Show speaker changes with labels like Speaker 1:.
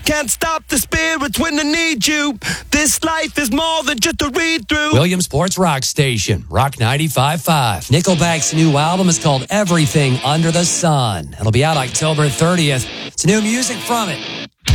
Speaker 1: Can't stop the spirits when they need you. This life is more than just a read-through.
Speaker 2: Williamsport's Rock Station, Rock 95.5. Nickelback's new album is called Everything Under the Sun. It'll be out October 30th. It's new music from it.